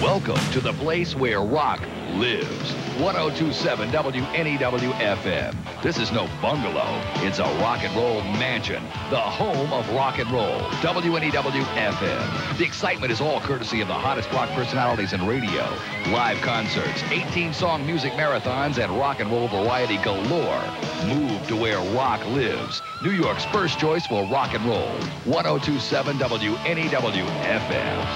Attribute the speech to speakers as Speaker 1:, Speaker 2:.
Speaker 1: Welcome to the place where rock lives. 1027 WNEW-FM. This is no bungalow. It's a rock and roll mansion. The home of rock and roll. WNEW-FM. The excitement is all courtesy of the hottest rock personalities in radio. Live concerts, 18-song music marathons, and rock and roll variety galore. Move to where rock lives. New York's first choice for rock and roll. 1027 WNEW-FM.